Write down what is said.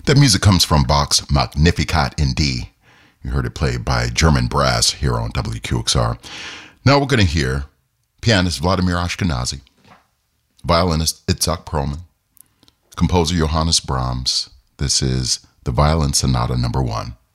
That music comes from Bach's Magnificat in D. You heard it played by German brass here on WQXR. Now we're going to hear pianist Vladimir Ashkenazy, violinist Itzhak Perlman, composer Johannes Brahms. This is the Violin Sonata No. 1.